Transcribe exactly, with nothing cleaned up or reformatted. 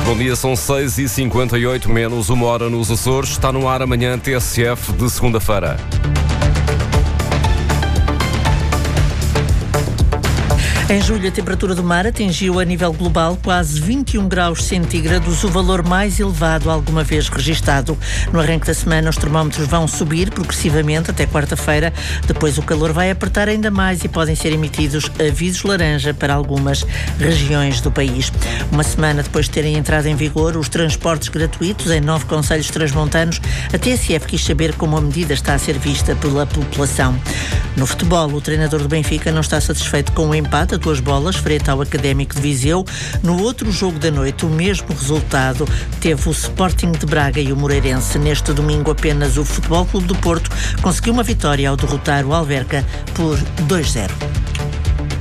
bom dia, são seis e cinquenta e oito, menos uma hora nos Açores. Está no ar amanhã T S F de segunda-feira. Em julho, a temperatura do mar atingiu a nível global quase vinte e um graus centígrados, o valor mais elevado alguma vez registado. No arranque da semana, os termómetros vão subir progressivamente até quarta-feira. Depois o calor vai apertar ainda mais e podem ser emitidos avisos laranja para algumas regiões do país. Uma semana depois de terem entrado em vigor os transportes gratuitos em nove concelhos transmontanos, a T S F quis saber como a medida está a ser vista pela população. No futebol, o treinador do Benfica não está satisfeito com o empate a duas bolas frente ao Académico de Viseu. No outro jogo da noite, o mesmo resultado teve o Sporting de Braga e o Moreirense. Neste domingo, apenas o Futebol Clube do Porto conseguiu uma vitória ao derrotar o Alverca por dois a zero.